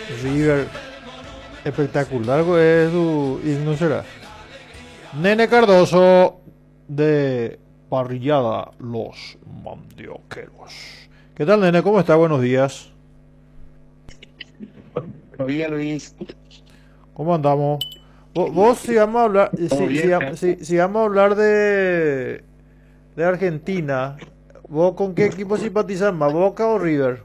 River, espectacular es su himno será. Nene Cardoso de Parrillada Los Mandioqueros. ¿Qué tal, nene? ¿Cómo está? Buenos días. Buenos días, Luis. ¿Cómo andamos? Vos si vamos a hablar, ¿Todo bien? si vamos a hablar de Argentina, ¿vos con qué equipo simpatizas más, Boca o River?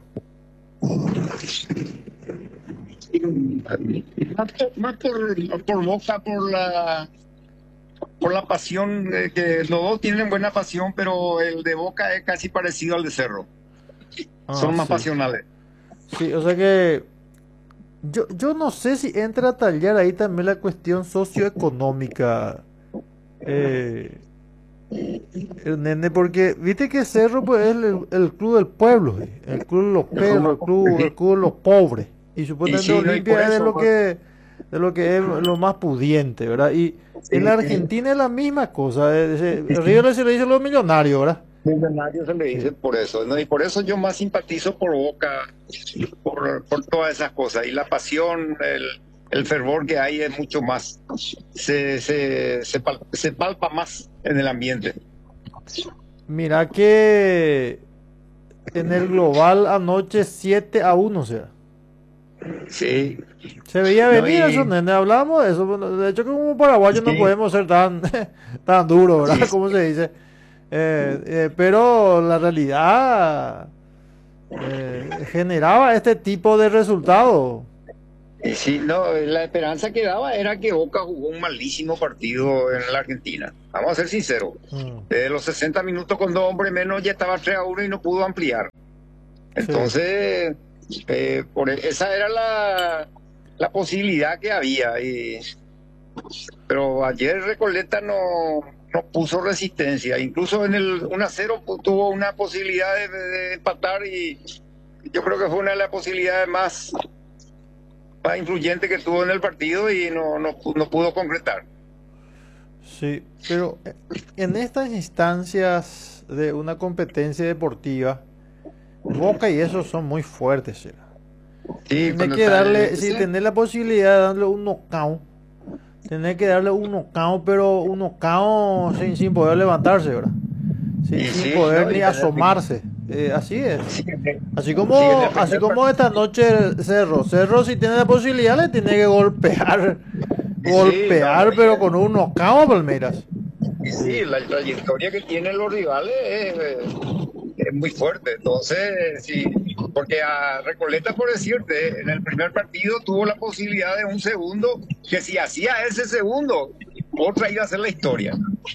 Más por Boca, por la pasión, que los dos tienen buena pasión, pero el de Boca es casi parecido al de Cerro. Ah, Son más sí. pasionales. Sí, o sea que yo no sé si entra a tallar ahí también la cuestión socioeconómica, eh, el nene, porque viste que Cerro pues es el club del pueblo, el club de los perros, el club de los pobres, y Y supuestamente sí, no, y por Olimpia es eso, pues, de lo que es lo más pudiente, ¿verdad? Y en la sí, Argentina es la misma cosa, River se le dice los millonarios, ¿verdad? Millonario se le Sí, dice por eso, ¿no? Y por eso yo más simpatizo por Boca, por todas esas cosas. Y la pasión, el fervor que hay es mucho más. Se palpa más en el ambiente. mira que en el global anoche 7-1, o sea. Sí, Se veía no, venir eso, y nene, hablamos de eso. Bueno, de hecho, como paraguayos no sí, podemos ser tan, tan duros, y ¿verdad? Como se dice. Pero la realidad generaba este tipo de resultado. Y sí, no, la esperanza que daba era que Boca jugó un malísimo partido en la Argentina. Vamos a ser sinceros. Mm, Desde los 60 minutos con dos hombres menos ya estaba 3-1 y no pudo ampliar. sí, Entonces, esa era la posibilidad que había. Pero ayer Recoleta no puso resistencia. Incluso en el 1-0 tuvo una posibilidad de empatar y yo creo que fue una de las posibilidades más influyente que tuvo en el partido y no pudo concretar. sí. Pero en estas instancias de una competencia deportiva, Boca y eso son muy fuertes, ¿sí? Sí, Tiene cuando que está en darle, si ese, tener la posibilidad de darle un knockout, tener que darle un knockout, pero un knockout sin poder levantarse, ¿verdad? y Sin sí, poder ¿no? ni asomarse. Así es. Sí, Así en el así primer como esta noche Cerro si tiene la posibilidad le tiene que golpear, y sí, no, golpear, pero con un knockout a Palmeiras. y Sí, sí, la trayectoria que tienen los rivales es muy fuerte. Entonces, sí, porque a Recoleta, por decirte, en el primer partido tuvo la posibilidad de un segundo, que si hacía ese segundo, otra iba a ser la historia.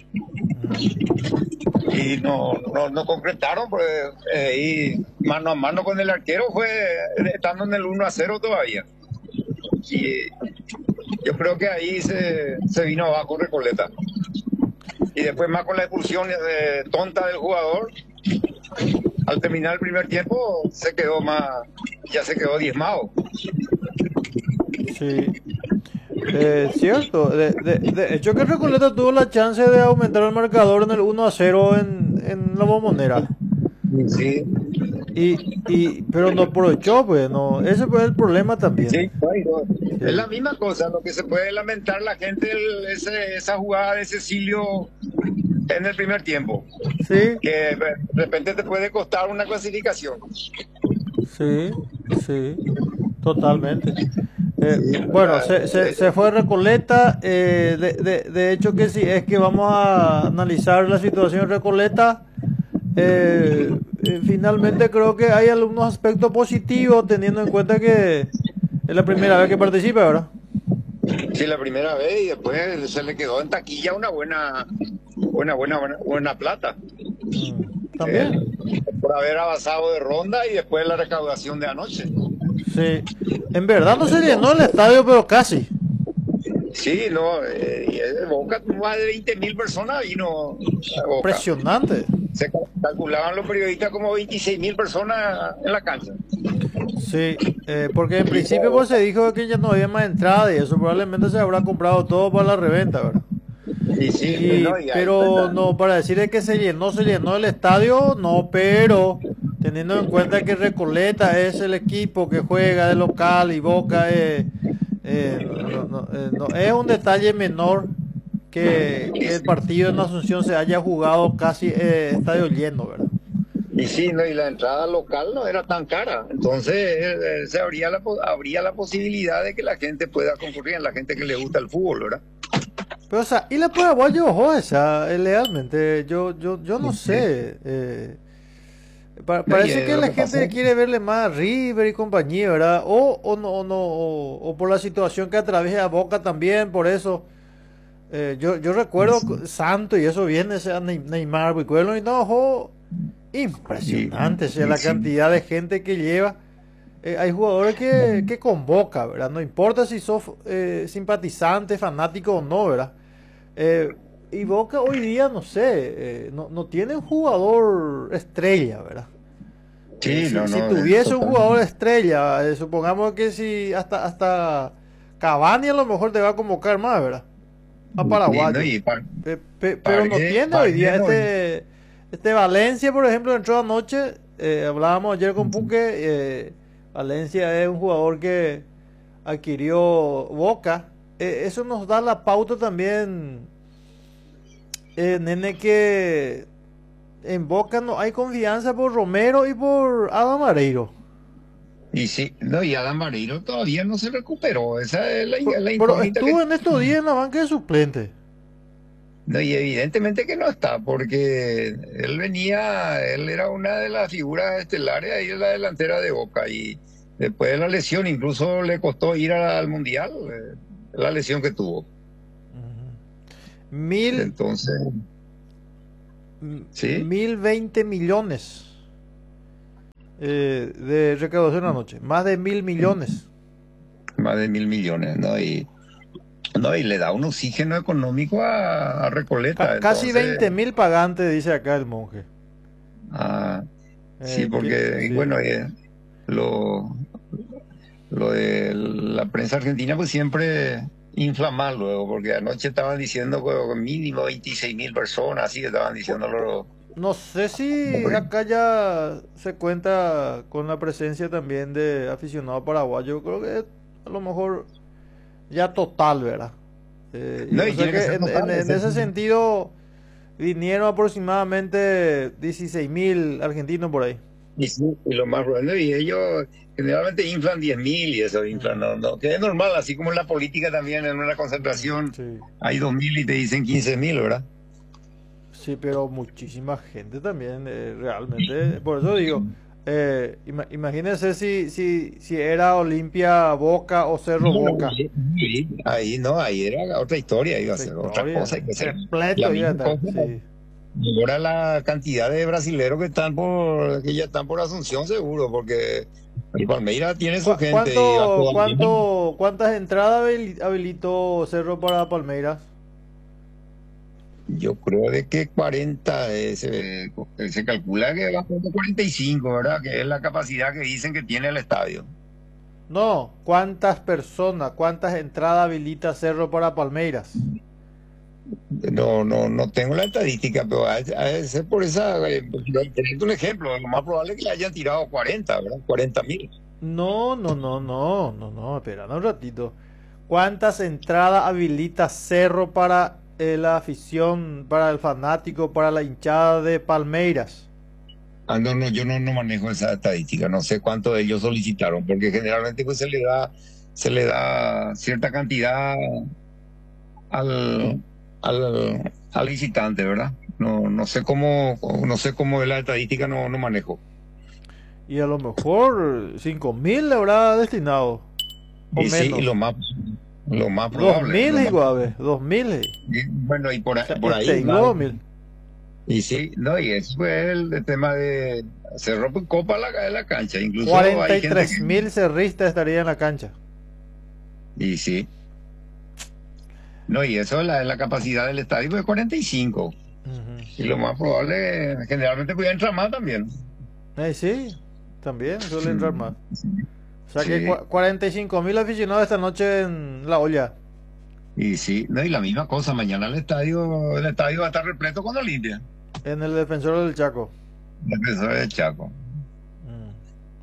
Y no concretaron, pues, y mano a mano con el arquero fue estando en el 1-0 todavía. Y yo creo que ahí se vino abajo Recoleta. Y después más con la expulsión tonta del jugador, al terminar el primer tiempo ya se quedó diezmado. sí. Cierto. De hecho que Recoleta tuvo la chance de aumentar el marcador en el 1-0 en la Bombonera. Sí, Pero no aprovechó, pues, no. Ese fue el problema también. sí, bueno, es la Sí. misma cosa, lo que se puede lamentar la gente, esa jugada de Cecilio en el primer tiempo, Sí, que de repente te puede costar una clasificación. sí, sí, totalmente. Sí, Bueno, ¿verdad? se fue Recoleta. De hecho que sí, es que vamos a analizar la situación en Recoleta. Finalmente creo que hay algunos aspectos positivos teniendo en cuenta que es la primera vez que participa, ¿verdad? Sí, la primera vez y después se le quedó en taquilla una buena plata. Mm, eh, también. por haber avanzado de ronda y después la recaudación de anoche. Sí. En verdad no se llenó el estadio, pero casi. Sí, no, y Boca, más de 20.000 personas vino a Boca. Impresionante. Calculaban los periodistas como 26.000 personas en la cancha. Sí, porque en Y, principio pues se dijo que ya no había más entrada y eso probablemente se habrá comprado todo para la reventa, ¿verdad? y sí, no, y ahí Pero está. no, para decir de que se llenó el estadio, no, pero teniendo en cuenta que Recoleta es el equipo que juega de local y Boca no es un detalle menor que el partido en Asunción se haya jugado casi estadio lleno, ¿verdad? Y sí, no, y la entrada local no era tan cara. Entonces se habría la posibilidad de que la gente pueda concurrir, la gente que le gusta el fútbol, ¿verdad? Pero, o sea, y la Paraguayo, ojo, esa, legalmente, yo no sé. No, y, Parece que lo la que pasa gente quiere verle más a River y compañía, ¿verdad? O por la situación que atraviesa Boca también, por eso. Yo recuerdo Santo y eso viene, sea Neymar, Buicuelo, y no, ojo, y- impresionante, o sea, y la sí, cantidad de gente que lleva. Hay jugadores que convoca, ¿verdad? No importa si sos simpatizante, fanático o no, ¿verdad? Eh, y Boca hoy día, no sé, no tiene un jugador estrella, ¿verdad? sí, Si, no, si no, tuviese un jugador totalmente. estrella, supongamos que si hasta Cavani a lo mejor te va a convocar más, ¿verdad? A Y, no, paraguayo. y Pero no tiene hoy Paredes día. no, Este Valencia, por ejemplo, entró anoche. Hablábamos ayer con Puque. Valencia es un jugador que adquirió Boca. Eso nos da la pauta también, nene, que en Boca no hay confianza por Romero y por Adam Mareiro. y sí, no, y Adam Marino todavía no se recuperó. Esa es la Pero incógnita que estuvo en estos días en la banca de suplente. no, y evidentemente que no está, porque él era una de las figuras estelares ahí en la delantera de Boca y después de la lesión incluso le costó ir al Mundial, la lesión que tuvo. Mil, Entonces, sí, 1020 millones de recaudación anoche. Más de 1000 millones. más de 1.000 millones, ¿no? No, y le da un oxígeno económico a Recoleta, Casi entonces, 20.000 pagantes, dice acá el monje. ah, sí, porque, y Sí. bueno, lo, Lo de la prensa argentina pues siempre infla mal luego, porque anoche estaban diciendo que mínimo 26.000 personas, así que estaban diciendo No sé si acá ya se cuenta con la presencia también de aficionados paraguayos. Creo que a lo mejor ya total, ¿verdad? No, O y sea tiene que que ser total. en ese sentido vinieron aproximadamente 16.000 argentinos por ahí. Y, sí, y lo más bueno, y ellos generalmente inflan 10.000 y eso inflan, Ujú. no, no, que es normal, así como en la política también, en una concentración Sí. hay 2.000 y te dicen 15.000, ¿verdad? Sí, pero muchísima gente también, realmente. Por eso digo, imagínense si era Olimpia Boca o Cerro No, no, Boca. ahí no, ahí era otra historia, iba a Otra ser otra historia. cosa, iba a ser la Repleto iba a misma estar, cosa. sí. Ahora la cantidad de brasileros que ya están por Asunción seguro, porque el Palmeiras tiene su gente y va todavía. ¿Cuántas entradas habilitó Cerro para Palmeiras? Yo creo de que 40, se calcula que va a ser 45, ¿verdad? Que es la capacidad que dicen que tiene el estadio. No, ¿cuántas personas, cuántas entradas habilita Cerro para Palmeiras? No tengo la estadística, pero ha de ser por esa, teniendo un ejemplo, lo más probable es que le hayan tirado 40, ¿verdad? 40.000. No, espera un ratito. ¿Cuántas entradas habilita Cerro para la afición, para el fanático, para la hinchada de Palmeiras? Ah, no, yo no manejo esa estadística, no sé cuántos de ellos solicitaron, porque generalmente pues se le da cierta cantidad al visitante, ¿verdad? No sé cómo es la estadística, no manejo. Y a lo mejor 5.000 le habrá destinado, o Y sí, y menos. lo más Dos probable, mil igual, 2.000. y bueno, y por, O ahí- sea, por te ahí digo más. 2.000. Y sí, no, y eso fue el tema de se rompe copa la cancha, incluso cuarenta hay y gente tres que, mil cerristas estaría en la cancha. y sí. No, y eso la capacidad del estadio es 45. Ujú. Y lo más probable, generalmente puede entrar más también. Sí, también suele entrar más. Mm, O sea que sí, 45.000 aficionados esta noche en la olla, y sí, no, y la misma cosa, mañana el estadio va a estar repleto con Olimpia, en el Defensor del Chaco. defensor de Chaco.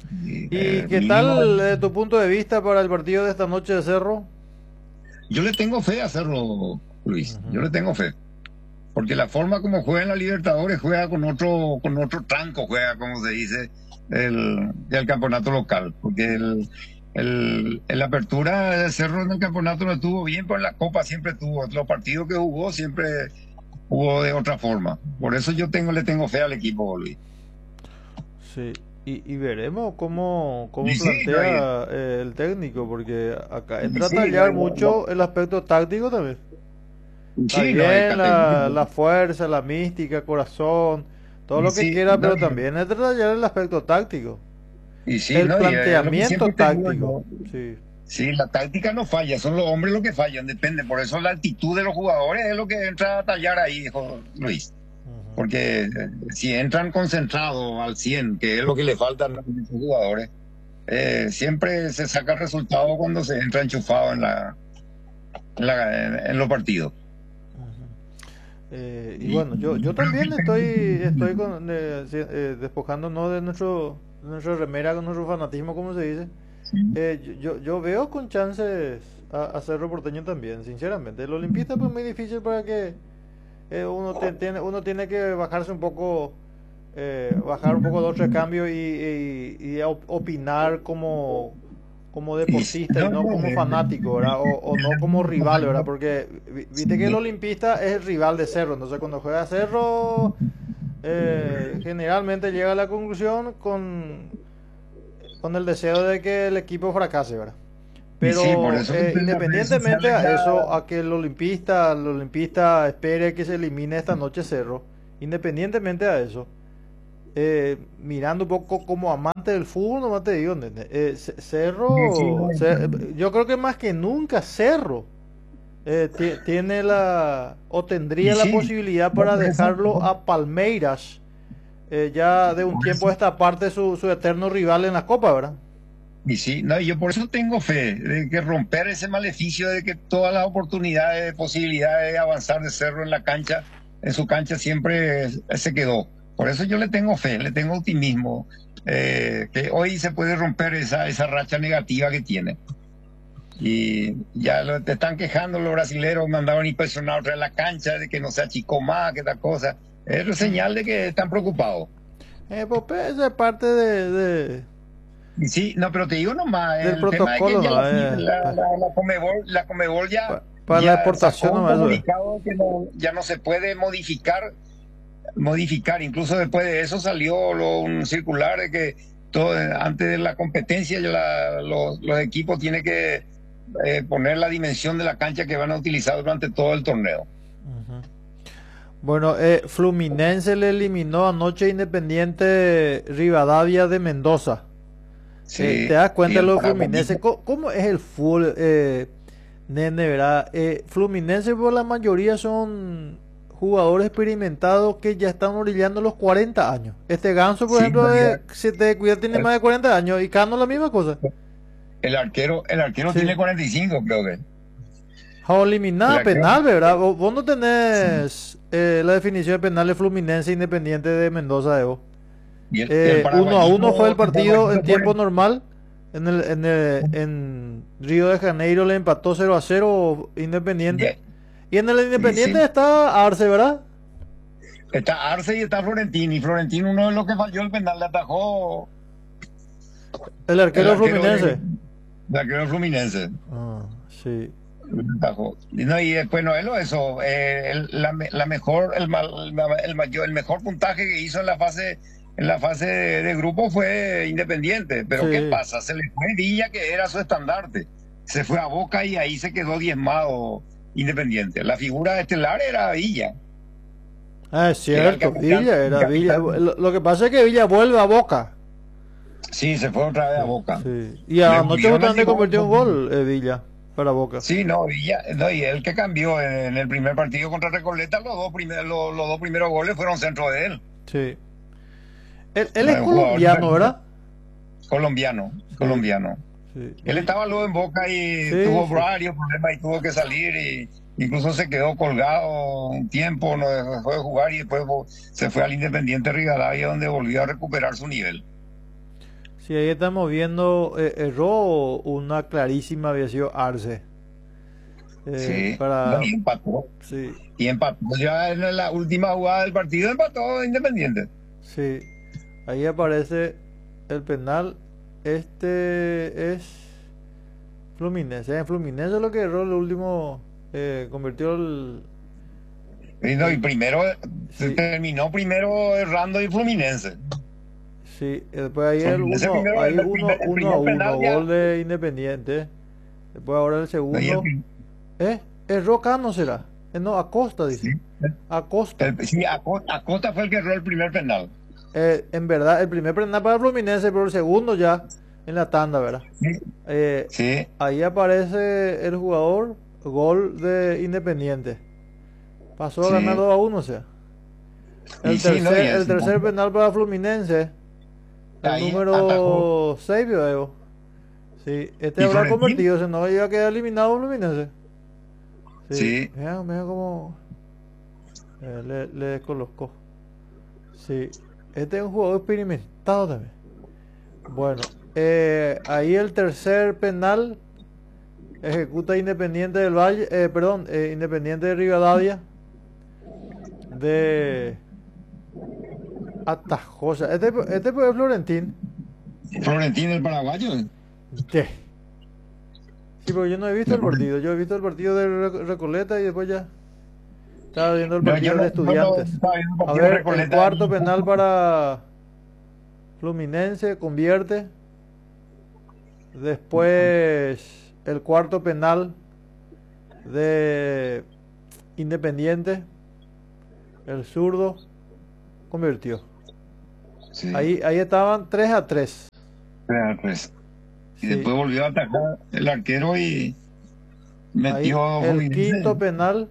¿Y qué Mínimo. tal tu punto de vista para el partido de esta noche de Cerro? Yo le tengo fe a hacerlo, Luis. Yo Ujú. le tengo fe. Porque la forma como juega en la Libertadores juega con otro tranco, juega, como se dice, el campeonato local. Porque la apertura de Cerro en el campeonato no estuvo bien, pero en la Copa siempre tuvo. Los partidos que jugó siempre jugó de otra forma. Por eso le tengo fe al equipo, Luis. Sí, y veremos cómo Y sí, no, plantea el técnico, porque acá y entra a sí, no, tallar mucho el aspecto táctico también. y Está sí, no, hay bien categoría. la fuerza, la mística, corazón, todo Y lo que sí, quiera, no, pero también entra a tallar el aspecto táctico, y sí, el no, y es lo que planteamiento siempre te digo táctico. yo. Sí. Sí, la táctica no falla, son los hombres los que fallan, depende. Por eso la actitud de los jugadores es lo que entra a tallar ahí, dijo Luis. Ujú. Porque si entran concentrados al 100, que es lo que le faltan a los jugadores, siempre se saca el resultado cuando se entra enchufado en los partidos. Y bueno, yo Yo creo que también el estoy técnico- despojándonos de nuestra remera, con nuestro fanatismo, como se dice. sí, Yo veo con chances a Cerro Porteño también, sinceramente. El Olimpista pues muy difícil para que uno tiene que bajarse un poco, bajar un poco de otro cambio y opinar como deportista y no, no no, como fanático, ¿verdad? O no como rival, ¿verdad? Porque viste que el Olimpista es el rival de Cerro, entonces cuando juega Cerro, generalmente llega a la conclusión con el deseo de que el equipo fracase, ¿verdad? y sí, por Pero eso que en las redes independientemente sociales a eso, ya. a que el olimpista espere que se elimine esta noche Cerro, independientemente a eso, mirando un poco como amante del fútbol, nomás te digo, nene, Sí, sí, no, Cerro, yo creo que más que nunca Cerro tiene o y tendría la sí, posibilidad no, para dejarlo a Palmeiras, ya de un por tiempo eso. a esta parte su eterno rival en la Copa, ¿verdad? Y sí, no, yo por eso tengo fe de que romper ese maleficio de que todas las oportunidades, posibilidades de avanzar de Cerro en la cancha, en su cancha siempre se quedó. Por eso yo le tengo fe, le tengo optimismo, que hoy se puede romper esa racha negativa que tiene. Y ya te están quejando los brasileros, mandaron impresionar otra en la cancha, de que no se achicó más, que tal cosa. Es señal de que están preocupados. Pues, eso es parte Y sí, no, pero te digo nomás, del el tema de que protocolo, ya ¿no? la Conmebol Para la ya exportación, sacó un ¿no? Eso es. comunicado que ya no se puede modificar. Incluso después de eso salió un circular de que antes de la competencia ya los equipos tienen que poner la dimensión de la cancha que van a utilizar durante todo el torneo. Ujú. Bueno, Fluminense le eliminó anoche a Independiente Rivadavia de Mendoza. ¿Te Sí, das y cuenta de el lo de Fluminense? paraguayismo, ¿Cómo es el fútbol, nene, verdad? Fluminense por la mayoría son jugadores experimentados que ya están orillando los 40 años. Este Ganso, por sí, ejemplo, si te cuida, tiene el, más de 40 años y Cano la misma cosa. el arquero Sí. tiene 45, creo que. El Eliminada arquero, penal, ¿verdad? Vos no tenés la definición de penal de Fluminense Independiente de Mendoza, Evo. y el 1-1 fue el partido en paraguayismo tiempo normal. En Río de Janeiro le empató 0-0 Independiente. Y en el y Independiente sí, está Arce, ¿verdad? está Arce y está Florentino. Y Florentino, uno de los que falló el penal, le atajó El el arquero arquero Fluminense. el arquero Fluminense. Ah, sí. Le atajó. Y después no es eso. La mejor, el mejor puntaje que hizo en la fase de grupo fue Independiente. Pero ¿qué Sí. pasa? Se le fue Villa, que era su estandarte. Se fue a Boca y ahí se quedó diezmado Independiente. La figura estelar era Villa, Ah, es que era el cierto. capitán. Villa El era Villa. capitán. Lo que pasa es que Villa vuelve a Boca. Sí, se fue otra vez Sí. a Boca. Sí. Y Le anoche volvieron a justamente llevar. convirtió un gol Villa para Boca. Sí, no, Villa, no, y él que cambió en el primer partido contra Recoleta, los dos primeros goles fueron centro de él. Sí. Él No es es un jugador colombiano, ¿verdad? colombiano, Sí. colombiano. Sí. Él estaba luego en Boca y Sí, tuvo sí. varios problemas y tuvo que salir y incluso se quedó colgado un tiempo, no dejó de jugar y después se fue al Independiente Rivadavia donde volvió a recuperar su nivel. Sí, ahí estamos viendo, erró una clarísima, había sido Arce. Sí, no, Para, y empató. sí, Y empató ya en la última jugada del partido, empató Independiente. sí, ahí aparece el penal. Este es Fluminense. En Fluminense lo que erró el último, convirtió Y, no, y el- primero, se sí, terminó primero errando y Fluminense. sí, después ahí el Fluminense uno, primero, ahí uno, el uno a primer uno, penal ya. gol de Independiente. Después ahora el No, y segundo, erró Cano será. No, Acosta sí, dice. Acosta. sí, Acosta fue el que erró el primer penal. En verdad, el primer penal para Fluminense, pero el segundo ya en la tanda, ¿verdad? Sí, Eh, sí, ahí aparece el jugador, gol de Independiente. Pasó a ganar sí. 2-1, o sea. Y sí, ¿no? Y El es, tercer penal para Fluminense, el ahí atajó. número 6, veo. Sí, este ¿Y habrá Florentín? convertido, si no iba a quedar eliminado Fluminense. Sí, Sí, mira cómo le descolocó. Sí, este es un jugador experimentado también. Bueno, ahí el tercer penal ejecuta Independiente del Valle, perdón, Independiente de Rivadavia de Atajosa. Este fue Florentín. Florentín el paraguayo. De. Sí, porque yo no he visto el partido. Yo he visto el partido de Recoleta y después ya estaba viendo el No, yo partido de no, yo no Estudiantes. estaba viendo el A partido de ver, el Recoleta. cuarto penal para Fluminense convierte. Después el cuarto penal de Independiente, el zurdo, convirtió. Sí, Ahí estaban 3-3. pues. Y Sí. después volvió a atacar el arquero y Ahí metió el Fluminense. quinto penal.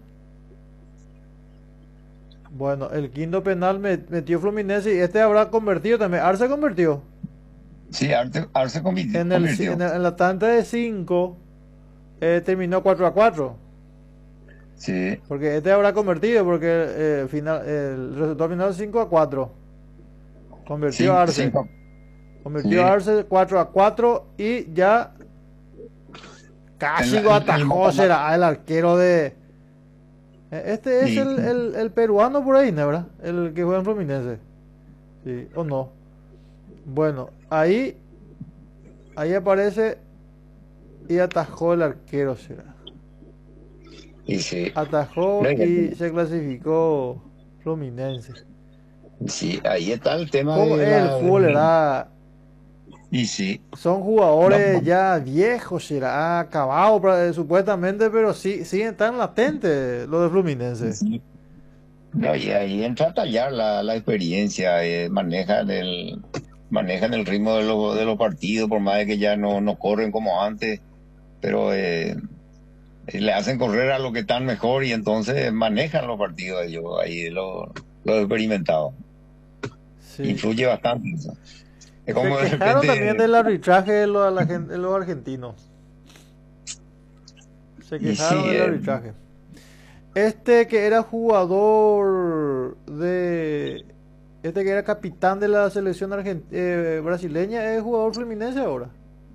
Bueno, el quinto penal metió Fluminense y este habrá convertido también. Arce convirtió. Sí, Arce convirtió. En la tanda de 5 terminó 4-4. Sí, Porque este habrá convertido porque el resultado final es 5-4. Convirtió Arce. cinco. Convirtió Sí. Arce 4-4 y ya casi lo El atajó mata-mata. será el arquero de... Este es Y, el peruano por ahí, ¿no? ¿Verdad? El que juega en Fluminense. Sí, o no. Bueno, ahí aparece y atajó el arquero, será. y sí. Atajó No, y se clasificó Fluminense. sí, ahí está el tema ¿Cómo de es el fútbol? Era, y sí. son No, jugadores ya viejos, será acabados supuestamente, pero sí, siguen tan latentes los de Fluminense. sí. No, y ahí entra a tallar la experiencia, manejan el ritmo de los partidos, por más de que ya no corren como antes, pero le hacen correr a lo que están mejor y entonces manejan los partidos ellos, ahí lo experimentados. Sí. Influye bastante eso. Es Se como de quejaron también repente, del arbitraje de los argentinos. Se y quejaron sí, del arbitraje. Este que era jugador de... Este que era capitán de la selección brasileña es jugador fluminense ahora.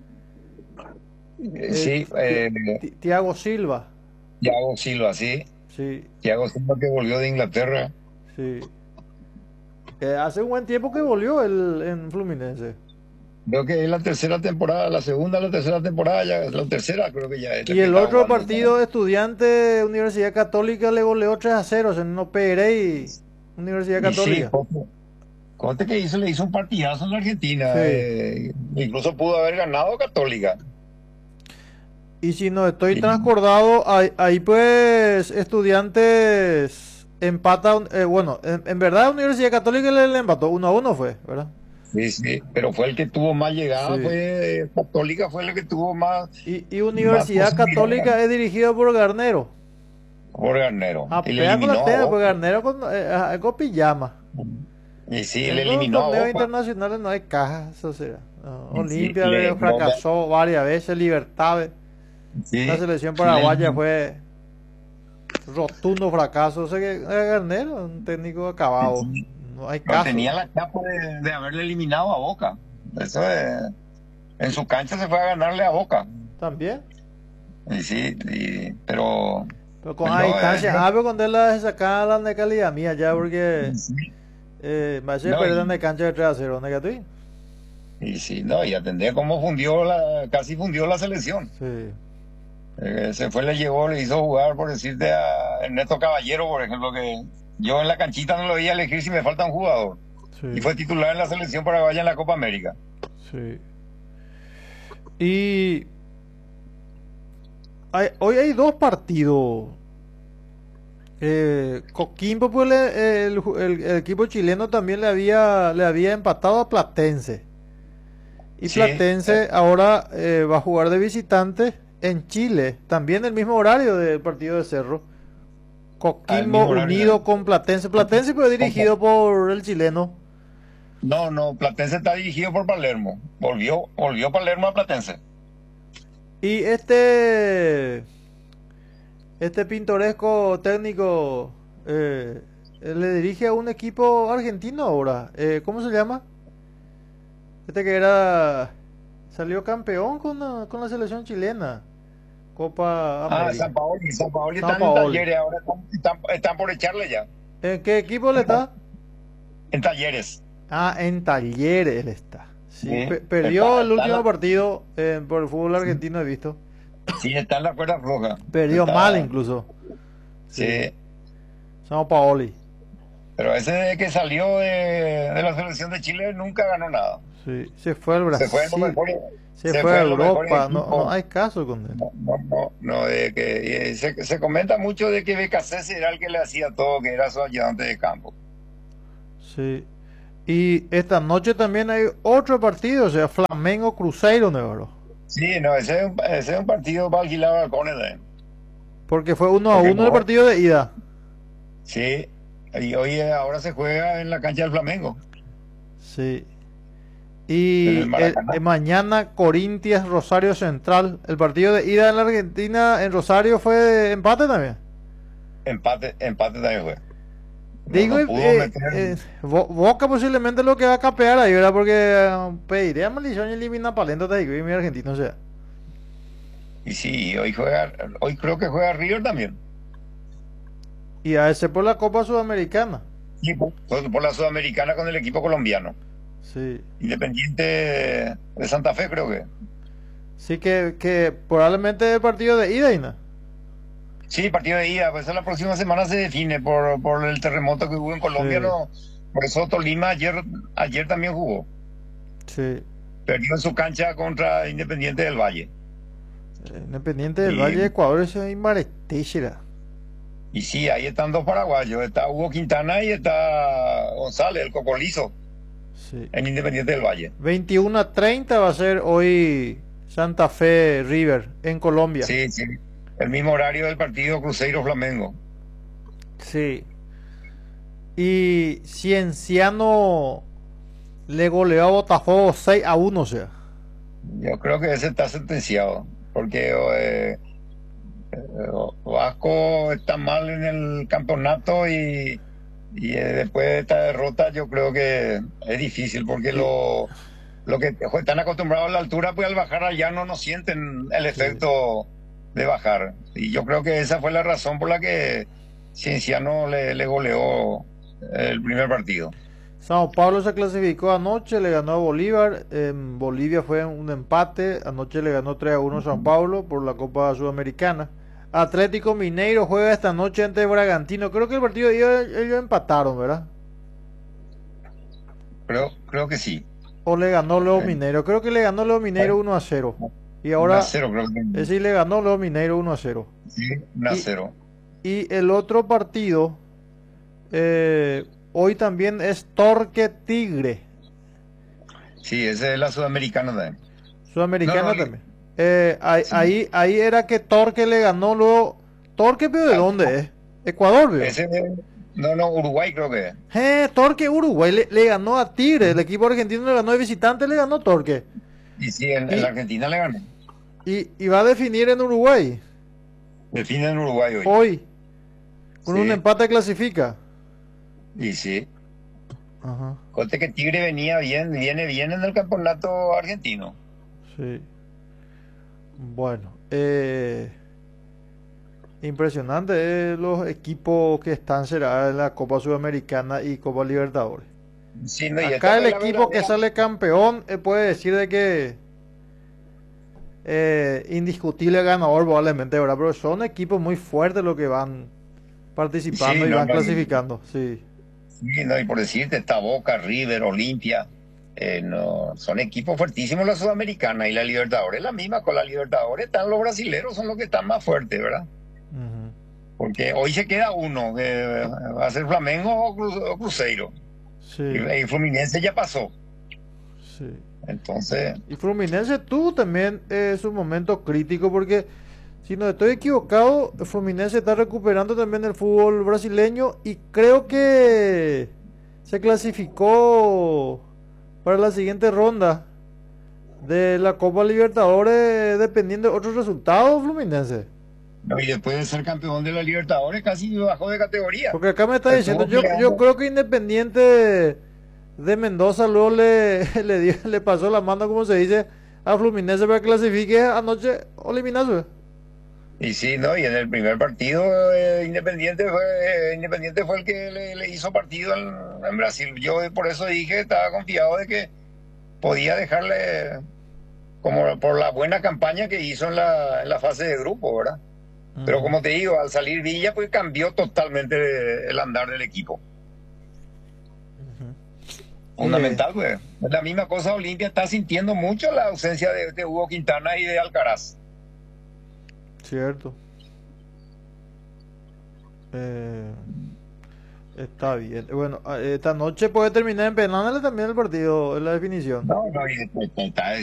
sí, Thiago Silva. Thiago Silva, sí, Sí, Thiago Silva que volvió de Inglaterra. sí. Hace un buen tiempo que volvió en Fluminense. Veo que es la tercera temporada, la segunda, la tercera temporada, ya, la tercera creo que ya es la Y que el está otro jugando. partido de Estudiante Universidad Católica le goleó 3-0. Se no Pereira Universidad Y sí, Católica. Conte que le hizo un partidazo en la Argentina, Sí. incluso pudo haber ganado Católica. Y si no estoy Y, transcordado, ahí pues Estudiantes empata, bueno, en verdad Universidad Católica le empató 1-1 fue, ¿verdad? sí, sí, pero fue el que tuvo más llegada, Sí. fue Católica, fue el que tuvo Y más Universidad posibilidades Católica es dirigido por Garnero. por Garnero. Y le Apea con la eliminó a tela, porque Boca. Garnero con pijama. Y sí, le En los eliminó a torneos Boca. internacionales no hay caja, eso será. No, Y sí, Olimpia fracasó varias veces, Libertad, la sí, selección sí, paraguaya fue rotundo fracaso. O sea que Garnero, un técnico acabado. sí. No hay Pero caso. tenía la chapa de haberle eliminado a Boca. Eso es, en su cancha se fue a ganarle a Boca. También. Y sí, pero Pero con la no, distancia, pero cuando él la sacaba la de calidad mía ya, porque sí, va a ser no, perder de cancha de 3 a 0, ¿no es que tú? y sí, no, y atender cómo casi fundió la selección. Sí, Se fue, le llevó, le hizo jugar, por decirte, a Ernesto Caballero, por ejemplo, que yo en la canchita no lo veía elegir si me falta un jugador. Y sí, fue titular en la selección paraguaya en la Copa América. sí. Y hoy hay dos partidos. Coquimbo, pues el equipo chileno también le había empatado a Platense. Y Sí, Platense ahora va a jugar de visitante en Chile, también el mismo horario del partido de Cerro. al Coquimbo mismo horario. unido con Platense. Platense fue dirigido por el chileno. No, no, Platense está dirigido por Palermo. Volvió Palermo a Platense. Y este pintoresco técnico le dirige a un equipo argentino ahora. ¿Cómo se llama? Este que salió campeón con la selección chilena. Copa Ah, América. San Paoli Sao están en Paulo. Talleres, ahora están por echarle ya. ¿En qué equipo le está? En Talleres. Ah, en Talleres él está. Sí, Sí, perdió el está último partido por el fútbol argentino, he visto. sí, está en la cuerda floja. Perdió mal Está, incluso. Sí. sí, Sao Paoli. pero ese de que salió de la selección de Chile nunca ganó nada. Sí. Se fue al Se fue en los Brasil. mejores, Se se fue a fue en los mejores Europa. No, no equipos. hay caso con él. No, no, no, no, de que se comenta mucho de que BKC era el que le hacía todo, que era su ayudante de campo. Sí. Y esta noche también hay otro partido, o sea, Flamengo Cruzeiro, ¿no? Sí, no, ese es un partido para alquilar balcones de. Porque fue 1 a Porque 1 el partido de ida. sí, y hoy ahora se juega en la cancha del Flamengo, Sí. en el Y Maracaná. mañana Corinthians Rosario Central. El partido de ida en la Argentina, en Rosario, fue de empate también. Empate también fue. No, Digo, no pudo meter. Boca posiblemente lo que va a capear ahí, ¿verdad? Porque pediría maldición y elimina Palento, te digo, y mi argentino, o sea. Y sí, hoy creo que juega River también. Y a ese por la Copa Sudamericana. Sí, por la Sudamericana con el equipo colombiano. Sí. Independiente de Santa Fe, creo que. Sí que probablemente el partido de ida y no. Sí, partido de ida, pues la próxima semana se define por el terremoto que hubo en Colombia, Sí, no. Por eso Tolima ayer también jugó. sí. Perdió en su cancha contra Independiente del Valle. Independiente del Valle de Y, Ecuador, ese es Marechera. y sí, ahí están dos paraguayos. Está Hugo Quintana y está González, el Cocolizo, Sí. en Independiente del Valle. 21:30 va a ser hoy Santa Fe River en Colombia. Sí, sí. El mismo horario del partido Cruzeiro Flamengo. Sí. Y Cienciano le goleó a Botafogo 6-1, o sea. Yo creo que ese está sentenciado. Porque Vasco está mal en el campeonato y después de esta derrota yo creo que es difícil porque Y, lo que están acostumbrados a la altura, pues al bajar allá no sienten el sí. efecto de bajar. Y yo creo que esa fue la razón por la que Cienciano le goleó el primer partido. Sao Paulo se clasificó anoche, le ganó a Bolívar. En Bolivia fue un empate. Anoche le ganó 3-1 a Sao Paulo por la Copa Sudamericana. Atlético Mineiro juega esta noche ante Bragantino. Creo que el partido de ida ellos empataron, ¿verdad? Creo que sí. O le ganó Leo Eh, Mineiro. Creo que le ganó Leo Mineiro 1-0. Y 1 a ahora, 0 creo que sí, le ganó Leo Mineiro 1-0. sí, 1 a Y, 0. y el otro partido, hoy también es Torque Tigre. Sí, ese es la sudamericana también. No, Sudamericana no, también. Ahí, sí. ahí era que Torque le ganó luego. ¿Torque, pero de Al- dónde es? Ecuador, veo. Ese, no, Uruguay creo que es. Torque Uruguay le ganó a Tigre. El equipo argentino le ganó de visitante, le ganó Torque. Y sí, en la Y, Argentina le ganó. y va a definir en Uruguay Define en Uruguay hoy. hoy. Con un Sí, empate clasifica. y sí. Ajá, Conte que Tigre venía bien, viene bien en el campeonato argentino. sí. Bueno, impresionante los equipos que están será en la Copa Sudamericana y Copa Libertadores. Sí, no, y esta Acá el fue la equipo que verdadera. sale campeón puede decir de que indiscutible ganador probablemente, ¿verdad? Pero son equipos muy fuertes los que van participando Sí, y no, van no, clasificando, sí. sí, no, y por decirte, está Boca, River, Olimpia. No, son equipos fuertísimos la Sudamericana y la Libertadores, la misma. Con la Libertadores están los brasileros, son los que están más fuertes, ¿verdad? Ujú, Porque hoy se queda uno, que va a ser Flamengo o Cruzeiro. sí, Y Fluminense ya pasó. sí. Entonces, Y Fluminense tuvo también su momento crítico porque, si no estoy equivocado, Fluminense está recuperando también el fútbol brasileño y creo que se clasificó para la siguiente ronda de la Copa Libertadores dependiendo de otros resultados, Fluminense. no, y después de ser campeón de la Libertadores casi bajó de categoría. Porque acá me está diciendo, Estuvo yo peleando. creo que Independiente de Mendoza luego le pasó la mano, como se dice, a Fluminense para que clasifique anoche o eliminarse. Y sí, ¿no? Y en el primer partido Independiente fue el que le hizo partido en Brasil. Yo por eso dije, estaba confiado de que podía dejarle, como por la buena campaña que hizo en la fase de grupo, ¿verdad? Pero Ujú, como te digo, al salir Villa, pues cambió totalmente el andar del equipo. ujú. Fundamental, pues. Es la misma cosa, Olimpia está sintiendo mucho la ausencia de Hugo Quintana y de Alcaraz. Cierto. Eh, está bien. Bueno, esta noche puede terminar en penales también el partido, en la definición. No, no, y está